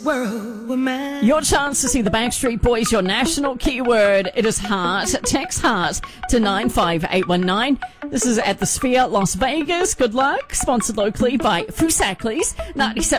world were mine. Your chance to see the Backstreet Boys, your national keyword. It is heart. Text heart to 95819. This is at the Sphere, Las Vegas. Good luck. Sponsored locally by Fusaklis, 97.